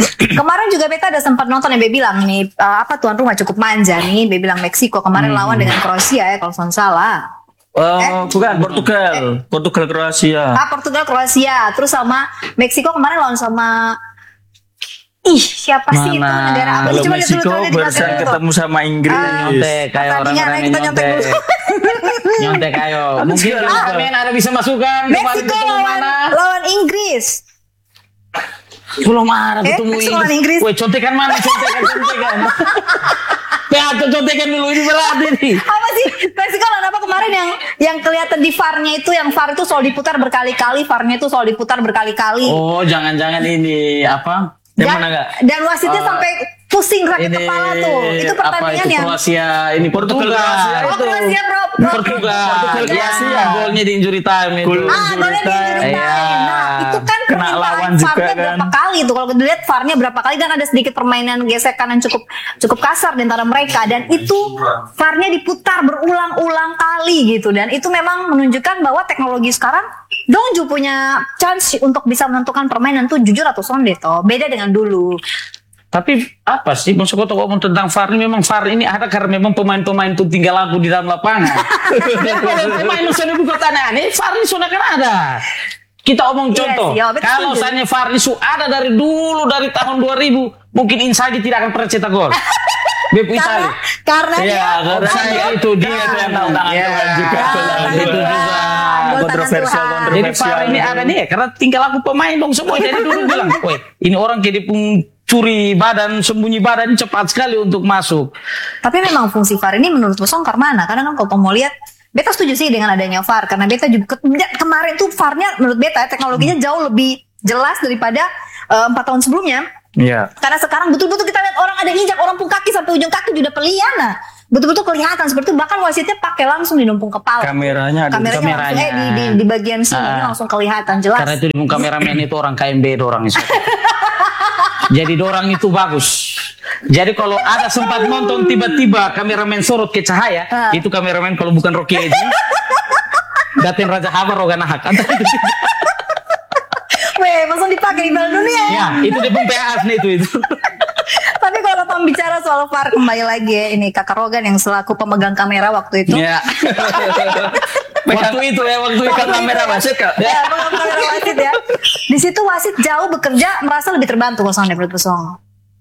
Kemarin juga beta ada sempat nonton yang Be bilang ini tuan rumah cukup manja nih. Be bilang Meksiko kemarin lawan dengan Kroasia ya kalau saya salah. Bukan Portugal Kroasia. Portugal Kroasia. Terus sama Meksiko kemarin lawan sama siapa sih itu negara apa? Kalau Meksiko barusan ketemu sama Inggris. Nyontek kayak orang-orang yang nyontek kayak. Mungkin pemain ada bisa masukkan. Meksiko lawan Inggris. Belum ada ketemu Inggris. Woi, contekan mana? Contekan. Contekan dulu ini berarti nih. Apa sih? Meksiko lawan apa kemarin yang kelihatan di VAR-nya itu, yang VAR itu soal diputar berkali-kali, VAR-nya itu soal diputar berkali-kali. Oh, jangan-jangan ini apa? Dan wasitnya sampai pusing sakit kepala tuh. Itu pertandingan yang Kroasia, ini Portugal. Kroasia bro. Portugal. Golnya di injury time itu. Golnya di injury time. Nah, itu kan kena lawan juga kan. Berapa kali tuh kalau dilihat VAR-nya berapa kali, dan ada sedikit permainan gesekan yang cukup kasar di antara mereka, dan itu VAR-nya diputar berulang-ulang kali gitu, dan itu memang menunjukkan bahwa teknologi sekarang Dongju punya chance untuk bisa menentukan permainan tuh jujur atau sonde toh. Beda dengan dulu. Tapi apa sih maksud kau ngomong tentang VAR ini? Memang VAR ini ada karena memang pemain-pemain itu tinggal lagu di dalam lapangan. Pemain sudah buka tanah ini VAR ini sudah kan ada. Kita omong contoh. Kalau misalnya VAR ini ada dari dulu, dari tahun 2000, mungkin Inzaghi tidak akan pernah cetak gol. Bepu Itali. Karena itu dia yang tahu tangan juga. Itu juga kontroversial. Jadi VAR ini ada nih karena tinggal aku pemain dong semua. Jadi dulu bilang, "Woi, ini orang jadi curi badan, sembunyi badan cepat sekali untuk masuk." Tapi memang fungsi VAR ini menurut Bosong karena kadang kan kalau mau lihat, beta setuju sih dengan adanya VAR, karena beta juga kemarin tuh VAR-nya menurut beta teknologinya jauh lebih jelas daripada 4 tahun sebelumnya. Iya. Karena sekarang betul-betul kita lihat orang ada injak orang pun kaki sampai ujung kaki sudah peliana. Betul-betul kelihatan seperti itu, bahkan wasitnya pakai langsung di numpung kepala. Kameranya langsung di bagian sini langsung kelihatan jelas. Karena itu di kameramen itu orang KMB dorang itu. Jadi dorang itu bagus. Jadi kalau ada sempat nonton tiba-tiba kameramen sorot ke cahaya, itu kameramen kalau bukan Rocky Edi, Datin Raja Habar Rogan Hak. Weh, langsung dipakai di Piala Dunia. Ya, itu di PAS nih itu. Tapi kalau pembicara soal VAR, kembali lagi ya, ini Kakak Rogan yang selaku pemegang kamera waktu itu. Iya. waktu itu kamera wasit Kak. Ya, pemegang kamera wasit ya. Di situ wasit jauh bekerja merasa lebih terbantu kalau menurut Pesong.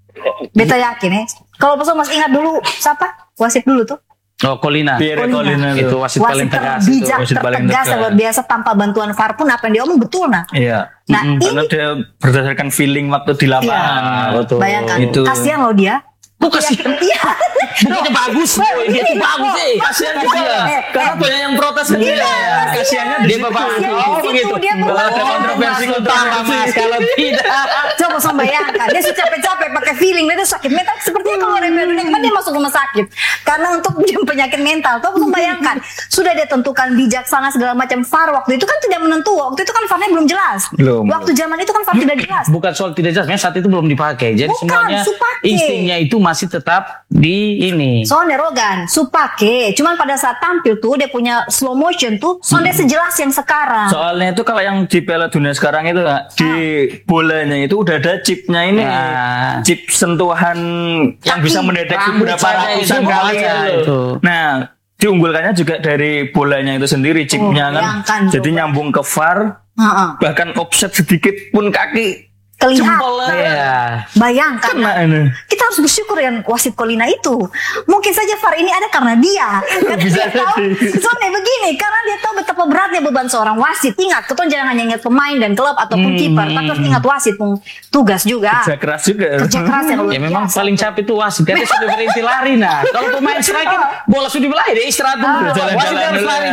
Beta yakin ya. Kalau Pesong masih ingat dulu siapa? Wasit dulu tuh. Oh, Colina. Itu wasit paling tegas. Bijak, tertegas, luar biasa, tanpa bantuan VAR pun apa yang dia omong betul nah. Iya. Nah, karena dia berdasarkan feeling waktu di lapangan. Betul. Bayangkan, itu. Kasihan loh dia. Kasihan. Iya. Bukannya bagus. Dia itu bagus sih. Kasihan dia. Karena banyak yang protes kan dia. Kasihannya dia bapak. Begitu. Dia ada kontroversi Mas kalau tidak. Coba bayangkan, dia capek-capek pakai feeling, dia sakit mental seperti kalau ada Dunia kan dia masuk rumah sakit karena untuk penyakit mental. Coba bayangkan, sudah dia tentukan bijaksana segala macam VAR waktu itu kan tidak menentu. Waktu itu kan VAR-nya belum jelas. Waktu zaman itu kan VAR tidak jelas. Bukan soal tidak jelas, saat itu belum dipakai. Jadi semuanya instingnya itu masih tetap di ini. Sonde Rogan, Supake. Cuman pada saat tampil tuh dia punya slow motion tuh, sonde sejelas yang sekarang. Soalnya itu kalau yang di Piala Dunia sekarang itu di bolanya itu udah ada chipnya ini, chip sentuhan yang bisa mendeteksi berapa ratusan kali itu. Nah, diunggulkannya juga dari bolanya itu sendiri, chipnya kan. Jadi nyambung ke VAR, bahkan offset sedikit pun kaki kelihatan. Bayangkan. Kita harus bersyukur dengan wasit Colina itu. Mungkin saja VAR ini ada karena dia. Karena dia tahu. Soalnya begini, karena dia tahu betapa beratnya beban seorang wasit. Ingat, kita jangan hanya ingat pemain dan klub ataupun kiper, tapi harus ingat wasit pun tugas juga. Kerja keras juga. Kerja keras ya memang paling capek itu wasit. Karena sudah berhenti lari nah. Kalau pemain striker bola sudah berlari dia istirahat dulu. Wasit harus lari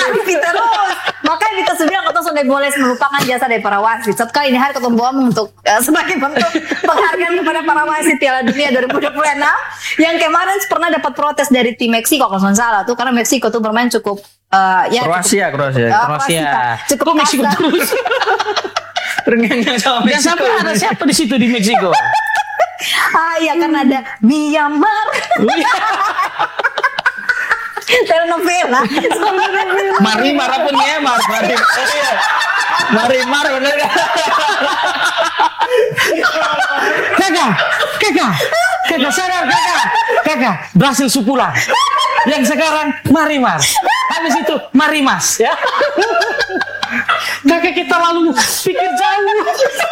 terus. Makanya kita sebenarnya kita sudah boleh melupakan jasa dari para wasit. Satu kali ini hari ketemu Boam untuk sebagai bentuk penghargaan kepada para wasit Piala Dunia 2026 yang kemarin pernah dapat protes dari tim Meksiko kalau nggak salah tuh, karena Meksiko tuh bermain cukup Kroasia. Cukup Meksiko terus. Terngiang sama Meksiko. Ada siapa di situ di Meksiko? Iya kan ada Myanmar. Telenovela. Marimar apa Nyemar? Marimar bener kan? mereka berhasil supulang. Yang sekarang Marimar. Habis itu Marimas ya. Kakek kita lalu pikir jauh.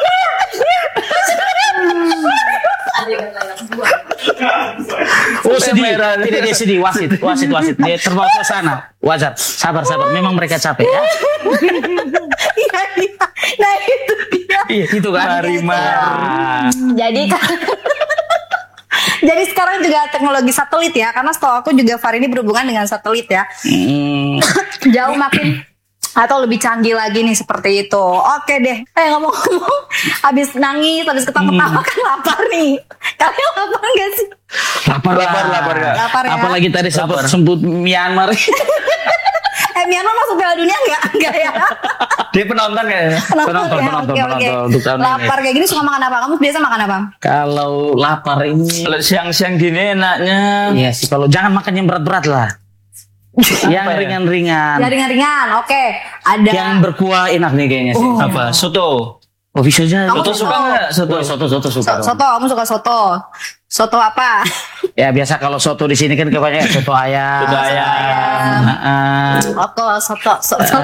Oh sedih, tidak dia sedih, wasit. Dia terbawa suasana. Wajar, sabar. Memang mereka capek ya. Iya. Nah itu dia. Iya, itu kan. Marimar. Jadi kan jadi sekarang juga teknologi satelit ya, karena setahu aku juga VAR ini berhubungan dengan satelit ya. Jauh makin atau lebih canggih lagi nih seperti itu. Oke deh. Ngomong-ngomong, habis nangis, habis ketawa-ketawa kan lapar nih. Kalian lapar nggak sih? Lapar ya. Lapar ya. Apalagi tadi sebut Myanmar. Myanmar masuk Piala Dunia enggak ya? Dia penonton kayaknya. Penonton untuk tahun ini. Lapar kayak gini suka makan apa? Kamu biasa makan apa? Kalau lapar ini, Kalau siang-siang gini enaknya iya sih. Kalau jangan makan yang berat-berat lah. Yang ringan-ringan. Ya ringan-ringan. Oke. Ada Yang berkuah enak nih kayaknya sih. apa? Soto. Oh bisa jadi. Kamu Soto suka nggak? Soto. Soto suka. dong. soto, kamu suka soto? Soto apa? Ya biasa kalau soto di sini kan kebanyakan soto ayam. Soto ayam. Soto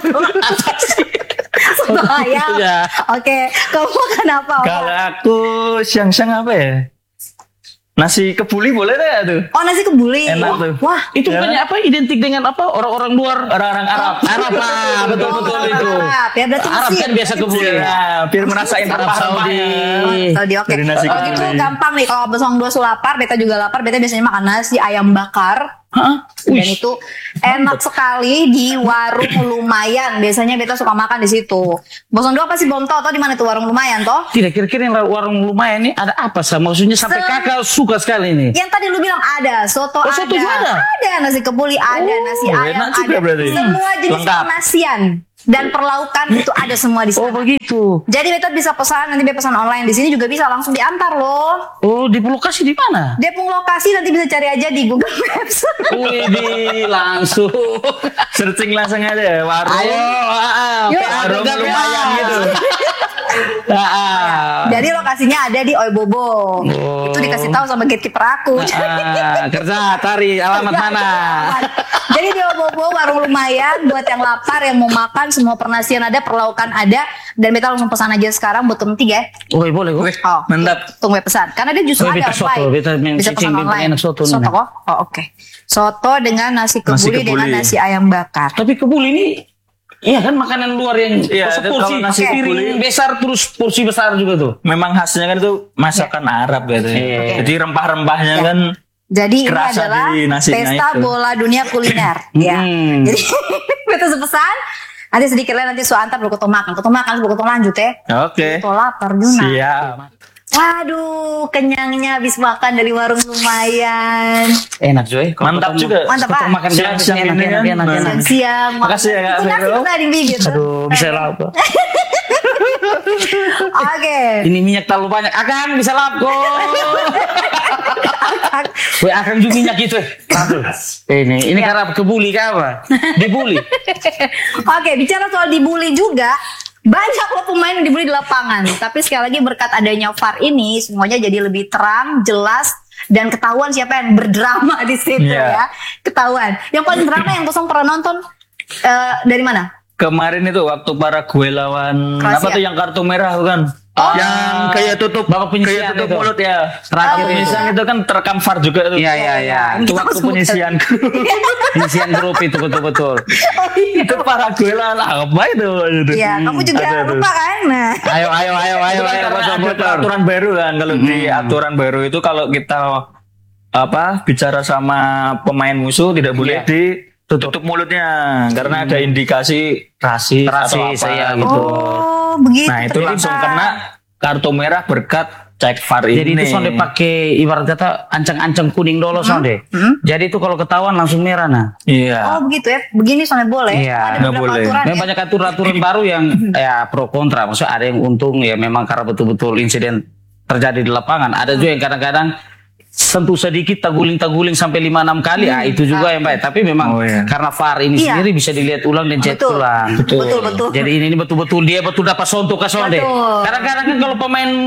ayam. Ya. Oke, kamu makan apa? Kalau aku siang-siang apa ya? Nasi kebuli boleh deh tuh. Oh, nasi kebuli. Enak tuh. Wah, Itu bukannya apa? Identik dengan apa? Orang-orang luar. Orang-orang Arab. Arab lah, betul itu. Arab. Ya berarti Arab Mesir. kan biasa kebuli. Ya, biar merasain Arab Saudi. Saudi, oke. Dari nasi Kalau gitu kebuli. gampang nih. Kalau besong dua lapar, beta juga lapar. Beta biasanya makan nasi ayam bakar. Hah? Dan itu enak sekali di warung lumayan. Biasanya beta suka makan di situ. Bosong dua pasti belum tahu di mana tuh warung lumayan toh? Tidak kira-kira yang warung lumayan ini ada apa sih? Maksudnya sampai kakak suka sekali ini. Yang tadi lu bilang ada, soto Oh, soto juga ada? Ada nasi kebuli, ada nasi ayam, enak juga ada. berarti. Semua jenis Lengkap. penasian dan perlaukan itu ada semua di Oh sana. begitu. Jadi beta bisa pesan, nanti beta pesan online di sini juga bisa langsung diantar loh. Oh di lokasi di mana? Depung lokasi nanti bisa cari aja di Google Maps. Wih langsung. Searching langsung aja warung. Ayo, Yuk, Warung lumayan gitu. Jadi lokasinya ada di Oibobo. Oh. Itu dikasih tahu sama gatekeeper aku. Kerja cari alamat mana? Jadi di Oibobo warung lumayan buat yang lapar, yang mau makan, semua penasian ada, perlaukan ada, dan beta langsung pesan aja sekarang buat temen 3 ya. Oh boleh kok. Oh, Mantap. tunggu pesan. Karena dia justru Oh, ada beta soto, online. beta Bisa pesan cicing, beta online. enak soto nih, Soto nah. kok? Oh, oke. Soto dengan nasi kebuli, Nasi kebuli. dengan nasi ayam bakar. Tapi kebuli ini, iya kan makanan luar yang Iya, itu seporsi kalau nasi piring besar terus porsi besar juga tuh. Memang khasnya kan itu masakan Arab gitu. Iya. Jadi rempah-rempahnya Ya. kan Jadi ini kerasa adalah di nasinya pesta itu. bola dunia kuliner. Ya. Jadi beta sepesan. Nanti sedikit lagi nanti antar berkutu makan lanjut ya. Oke. Tuh lapar Juna. Siap. Waduh, kenyangnya habis makan dari warung lumayan. Enak Joy. Mantap juga. Mantap, Pak. Makan Siang-siang enak, ini enak, kan. enak, enak. Siang-siang. Makasih ya, Kak Itu nasi Vero. tadi gitu. Aduh, bisa apa? Oke. Ini minyak terlalu banyak. Akang bisa lapko. Weh, akang juga minyak itu. Aduh. Ini karena kebuli kah apa? Dibuli. Oke, bicara soal dibully juga, banyak loh pemain yang dibully di lapangan. Tapi sekali lagi berkat adanya VAR ini, semuanya jadi lebih terang, jelas, dan ketahuan siapa yang berdrama di situ Iya. ya. Ketahuan. Yang paling drama yang kosong pernah nonton dari mana? Kemarin itu waktu Paraguay lawan Kroasia. apa tuh yang kartu merah bukan? Oh. Yang kayak tutup Babak penyisian kayak tutup itu. mulut ya. Terakhir Babak penyisian itu kan terekam VAR juga tuh. Iya, iya, iya. Itu waktu penyisian Isian grup itu betul-betul. Oh iya. itu Paraguay lah apa itu? Iya, kamu juga Ada tuh. lupa kan? Nah. Ayo, ayo, ayo, ayo, Itu kan ayo, karena ada bocor-bocor. peraturan baru kan kalau di aturan baru itu kalau kita bicara sama pemain musuh tidak boleh Iya. ditutup mulutnya karena ada indikasi rasis atau Rasis, apa iya, gitu. Oh, begitu. Nah itu ternyata. langsung kena kartu merah berkat cek VAR Jadi ini. itu sonde pakai ibarat kata ancang-ancang kuning dolo sonde. Jadi itu kalau ketahuan langsung merah nah. Iya. Oh begitu ya, begini soalnya boleh. Iya, Ada nggak beberapa boleh. aturan Memang ya. banyak aturan-aturan baru yang ya pro kontra. Maksudnya ada yang untung ya memang karena betul-betul insiden terjadi di lapangan. Ada juga yang kadang-kadang sentuh sedikit taguling-taguling sampai 5-6 kali. Itu juga yang baik. Tapi memang Oh, iya. karena VAR ini Iya. sendiri bisa dilihat ulang dan cek Betul. ulang. Betul, betul. Jadi ini betul-betul dia betul dapat sonto ke sonde. Betul. Kadang-kadang kan kalau pemain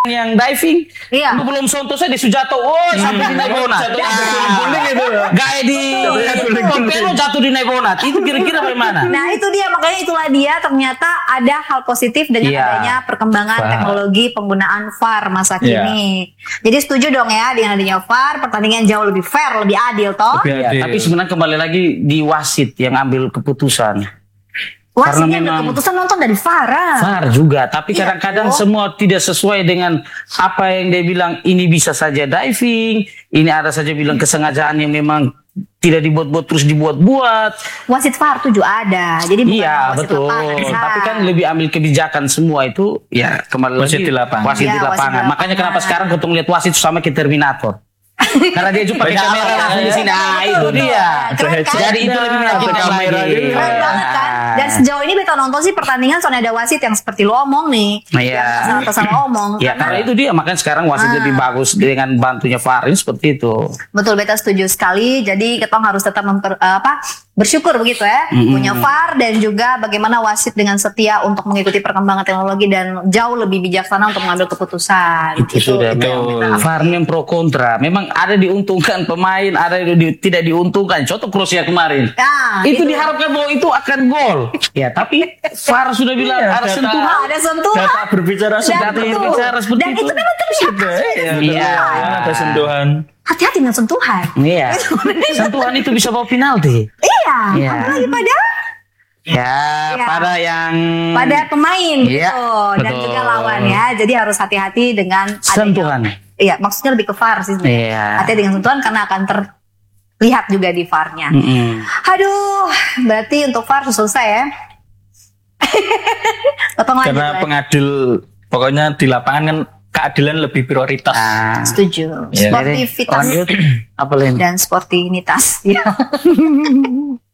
yang diving, Iya. lu belum sonto saya di Sujato, oh sampai di naik bonat. Jatuh guling itu. Gaya di Pompelo jatuh di naik bonat. Itu kira-kira bagaimana? Nah itu dia, makanya itulah dia ternyata ada hal positif dengan Iya. adanya perkembangan VAR. teknologi penggunaan VAR masa Iya. kini. Jadi setuju dong ya dengan adanya VAR, pertandingan jauh lebih fair, lebih adil toh. Lebih Ya, adil. tapi sebenarnya kembali lagi di wasit yang ambil keputusan. Wasitnya Karena memang- keputusan nonton dari VAR. VAR juga, tapi Iya, kadang-kadang toh. semua tidak sesuai dengan apa yang dia bilang. Ini bisa saja diving, ini ada saja bilang kesengajaan yang memang tidak dibuat-buat terus dibuat-buat. Wasit VAR tuh juga ada. Jadi bukan Iya wasit betul. lapangan. Tapi kan lebih ambil kebijakan semua itu ya kembali Wasit lagi di lapangan. Wasit Iya, di wasit lapangan. di Makanya lapangan. kenapa sekarang ketemu lihat wasit sama kayak Terminator. Karena dia juga pakai Banyak kamera orang, langsung di ya. sini. Nah, Betul, itu betul. dia. Keren kan? Jadi itu lebih meyakinkan Ada kamera lagi. juga. Keren banget kan? Dan sejauh ini beta nonton sih pertandingan soalnya ada wasit yang seperti lo omong nih. Iya. Yang salah omong. Ya karena itu dia makanya sekarang wasit lebih bagus dengan bantunya VAR ini seperti itu. Betul, beta setuju sekali. Jadi kita harus tetap bersyukur begitu ya, punya VAR dan juga bagaimana wasit dengan setia untuk mengikuti perkembangan teknologi dan jauh lebih bijaksana untuk mengambil keputusan. Itu sudah betul. VAR yang pro kontra. Memang ada diuntungkan pemain, ada tidak diuntungkan. Contoh Kroasia kemarin. Nah, Itu diharapkan bahwa itu akan gol. Ya, tapi VAR sudah bilang Iya, ada data- sentuhan. ada sentuhan. Data berbicara Dan seperti betul. itu. bicara seperti Dan itu. itu memang terlihat. Iya, Iya. ada sentuhan. Hati-hati dengan sentuhan. Iya. Sentuhan itu bisa bawa penalti. Iya, Iya. apalagi pada Ya, Iya. pada yang pemain Iya, gitu dan betul. juga lawan ya. Jadi harus hati-hati dengan adanya- sentuhan. Iya, maksudnya lebih ke VAR sih sebenarnya. Iya. Hati dengan sentuhan karena akan terlihat juga di VAR-nya. Mm-mm. Aduh, berarti untuk VAR sudah selesai ya. Potong lanjut Karena lah. pengadil pokoknya di lapangan kan keadilan lebih prioritas. Ah. Setuju. Iya. Sportivitas Lanjut. Apa lain? dan sportinitas. Ya.